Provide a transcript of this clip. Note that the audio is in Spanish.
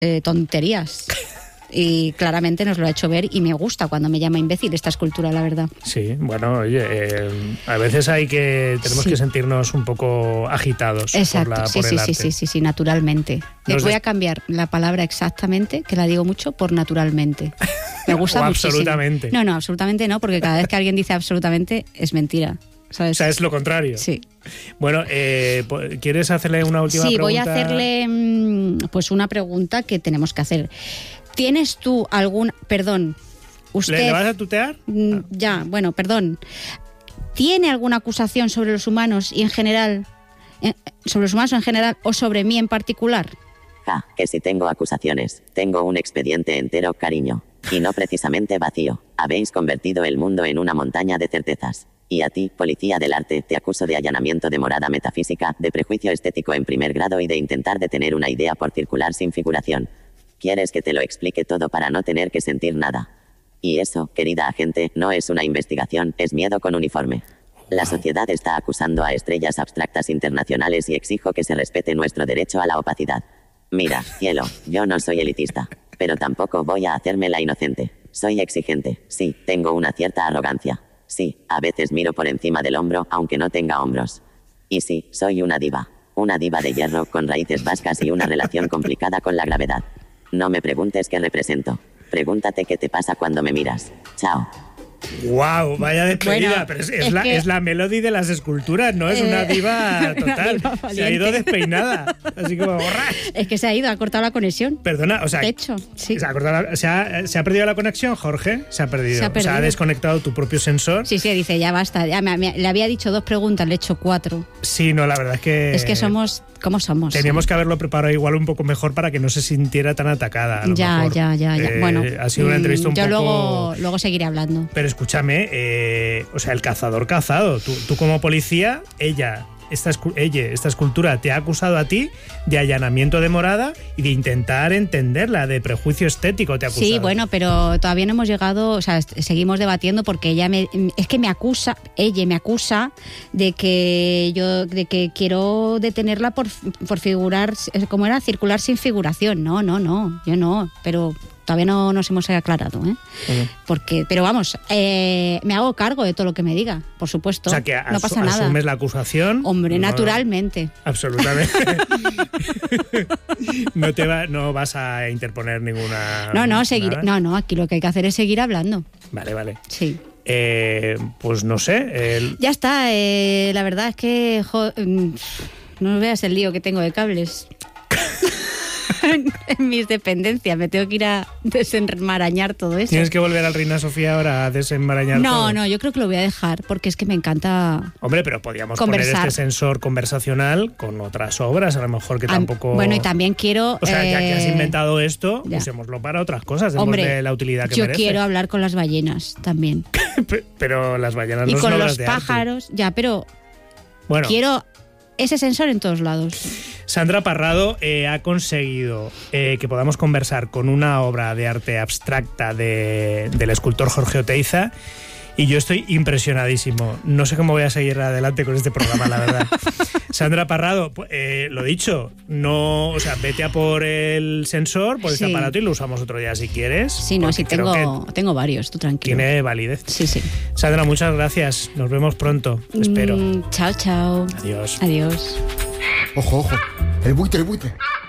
tonterías. Y claramente nos lo ha hecho ver y me gusta cuando me llama imbécil esta escultura, la verdad. Sí, bueno, oye, a veces tenemos que sentirnos un poco agitados. Exacto, por el arte. sí, naturalmente. Voy a cambiar la palabra exactamente, que la digo mucho, por naturalmente. Me gusta muchísimo. Absolutamente. No, absolutamente no, porque cada vez que alguien dice absolutamente es mentira. ¿Sabes? O sea, es lo contrario. Sí. Bueno, ¿quieres hacerle una última pregunta? Sí, voy a hacerle pues una pregunta que tenemos que hacer. ¿Tienes tú algún... Perdón, usted... ¿Le vas a tutear? Ya, bueno, perdón. ¿Tiene alguna acusación sobre los humanos y en general... sobre los humanos en general o sobre mí en particular? Que si tengo acusaciones, tengo un expediente entero, cariño. Y no precisamente vacío. Habéis convertido el mundo en una montaña de certezas. Y a ti, policía del arte, te acuso de allanamiento de morada metafísica, de prejuicio estético en primer grado y de intentar detener una idea por circular sin figuración. ¿Quieres que te lo explique todo para no tener que sentir nada? Y eso, querida agente, no es una investigación, es miedo con uniforme. La sociedad está acusando a estrellas abstractas internacionales y exijo que se respete nuestro derecho a la opacidad. Mira, cielo, yo no soy elitista, pero tampoco voy a hacerme la inocente. Soy exigente, sí, tengo una cierta arrogancia. Sí, a veces miro por encima del hombro, aunque no tenga hombros. Y sí, soy una diva de hierro con raíces vascas y una relación complicada con la gravedad. No me preguntes qué represento. Pregúntate qué te pasa cuando me miras. Chao. ¡Guau! Vaya despedida. Bueno, pero es la Melody de las esculturas, ¿no? Es una diva total. Diva se ha ido despeinada. Así como borrar. Es que se ha ido, ha cortado la conexión. Perdona, o sea... De hecho, sí. ¿Se ha perdido la conexión, Jorge? Se ha perdido. O sea, ha desconectado tu propio sensor. Sí, dice, ya basta. Ya le había dicho 2 preguntas, le he hecho 4. Sí, no, la verdad es que... Es que somos... ¿Cómo somos? Teníamos que haberlo preparado igual un poco mejor para que no se sintiera tan atacada. Ya. Bueno, ha sido una entrevista un yo poco... luego seguiré hablando. Pero escúchame, o sea, el cazador cazado. Tú como policía, esta escultura te ha acusado a ti de allanamiento de morada y de intentar entenderla, de prejuicio estético te ha acusado. Sí, bueno, pero todavía no hemos llegado, o sea, seguimos debatiendo porque ella me acusa de que quiero detenerla por figurar, ¿cómo era? Circular sin figuración. No, yo no, pero... Todavía no nos hemos aclarado, ¿eh? Pero vamos, me hago cargo de todo lo que me diga, por supuesto. O sea, que no pasa nada. ¿Asumes la acusación? Hombre, naturalmente. Absolutamente. No vas a interponer ninguna... No, aquí lo que hay que hacer es seguir hablando. Vale. Sí. Pues no sé. Ya está, la verdad es que... no veas el lío que tengo de cables. En mis dependencias, me tengo que ir a desenmarañar todo eso. ¿Tienes que volver al Reina Sofía ahora a desenmarañar todo? No, yo creo que lo voy a dejar porque es que me encanta. Hombre, pero podríamos conversar. poner este sensor conversacional con otras obras, a lo mejor que tampoco... Bueno, y también quiero... O sea, ya que has inventado esto, usémoslo para otras cosas, de la utilidad que merece. Yo quiero hablar con las ballenas también. Pero las ballenas no son obras de arte. Y con los pájaros, ya, pero... Bueno. Quiero ese sensor en todos lados. Sandra Parrado ha conseguido que podamos conversar con una obra de arte abstracta del escultor Jorge Oteiza y yo estoy impresionadísimo. No sé cómo voy a seguir adelante con este programa, la verdad. Sandra Parrado, lo dicho, vete a por el sensor, por este aparato y lo usamos otro día si quieres. Sí, tengo varios, tú tranquilo. Tiene validez. Sí. Sandra, muchas gracias. Nos vemos pronto, espero. Chao. Adiós. Adiós. Ojo, el buitre.